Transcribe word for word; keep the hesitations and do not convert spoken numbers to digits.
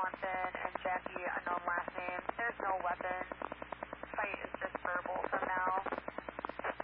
Johnson and Jackie, unknown last name. There's no weapon. Fight is just verbal from now.